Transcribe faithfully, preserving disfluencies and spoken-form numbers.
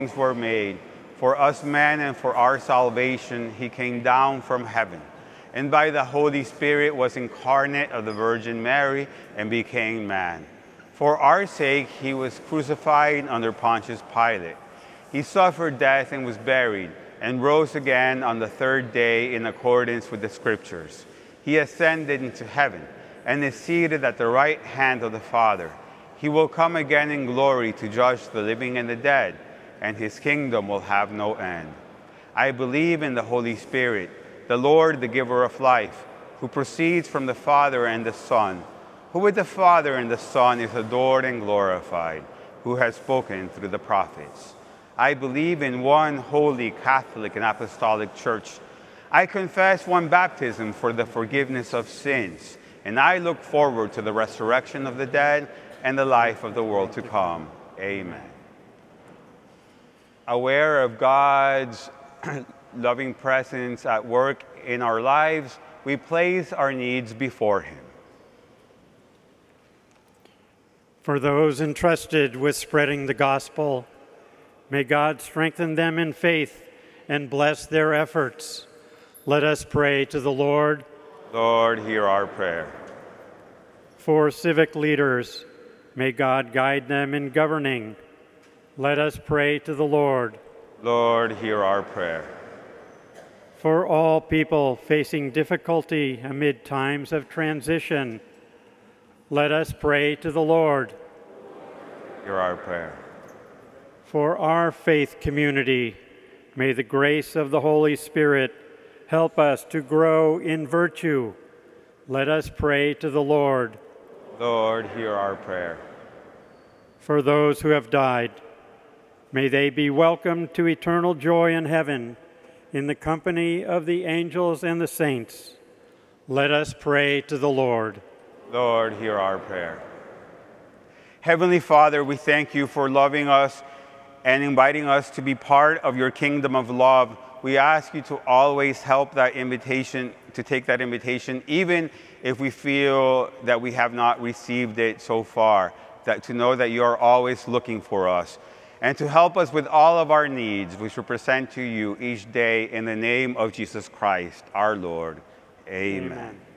things were made. For us men and for our salvation, he came down from heaven, and by the Holy Spirit was incarnate of the Virgin Mary and became man. For our sake, he was crucified under Pontius Pilate. He suffered death and was buried, and rose again on the third day in accordance with the Scriptures. He ascended into heaven and is seated at the right hand of the Father. He will come again in glory to judge the living and the dead, and his kingdom will have no end. I believe in the Holy Spirit, the Lord, the giver of life, who proceeds from the Father and the Son, who with the Father and the Son is adored and glorified, who has spoken through the prophets. I believe in one holy Catholic and Apostolic Church. I confess one baptism for the forgiveness of sins, and I look forward to the resurrection of the dead and the life of the world to come. Amen. Aware of God's loving presence at work in our lives, we place our needs before him. For those entrusted with spreading the gospel, may God strengthen them in faith and bless their efforts. Let us pray to the Lord. Lord, hear our prayer. For civic leaders, may God guide them in governing. Let us pray to the Lord. Lord, hear our prayer. For all people facing difficulty amid times of transition, let us pray to the Lord. Hear our prayer. For our faith community, may the grace of the Holy Spirit help us to grow in virtue. Let us pray to the Lord. Lord, hear our prayer. For those who have died, may they be welcomed to eternal joy in heaven in the company of the angels and the saints. Let us pray to the Lord. Lord, hear our prayer. Heavenly Father, we thank you for loving us and inviting us to be part of your kingdom of love. We ask you to always help that invitation, to take that invitation, even if we feel that we have not received it so far, that to know that you are always looking for us, and to help us with all of our needs, which we present to you each day in the name of Jesus Christ, our Lord. Amen. Amen.